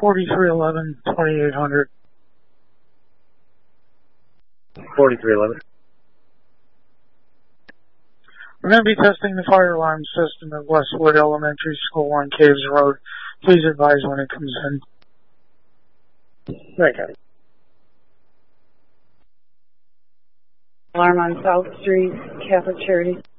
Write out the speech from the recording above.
4311, 2800. 4311. We're going to be testing the fire alarm system at Westwood Elementary School on Caves Road. Please advise when it comes in. Okay. Alarm on South Street, Catholic Charities.